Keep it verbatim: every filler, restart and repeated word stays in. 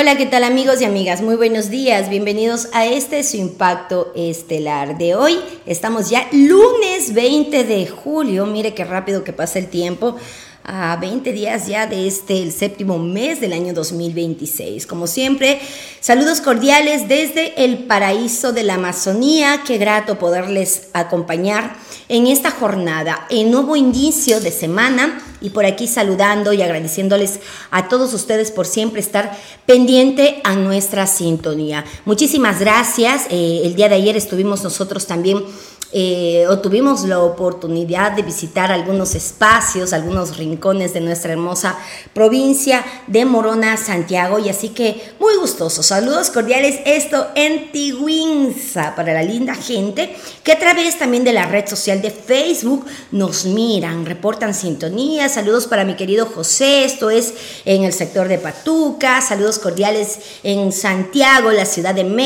Hola, ¿qué tal amigos y amigas? Muy buenos días, bienvenidos a este su impacto estelar de hoy. Estamos ya lunes veinte de julio, mire qué rápido que pasa el tiempo. A veinte días ya de este, el séptimo mes del año dos mil veintiséis. Como siempre, saludos cordiales desde el paraíso de la Amazonía. Qué grato poderles acompañar en esta jornada, en nuevo inicio de semana, y por aquí saludando y agradeciéndoles a todos ustedes por siempre estar pendiente a nuestra sintonía. Muchísimas gracias. Eh, el día de ayer estuvimos nosotros también Eh, o tuvimos la oportunidad de visitar algunos espacios, algunos rincones de nuestra hermosa provincia de Morona, Santiago, y así que muy gustosos, saludos cordiales, esto en Tiguinza, para la linda gente que a través también de la red social de Facebook nos miran, reportan sintonía. Saludos para mi querido José, esto es en el sector de Patuca, saludos cordiales en Santiago, la ciudad de México.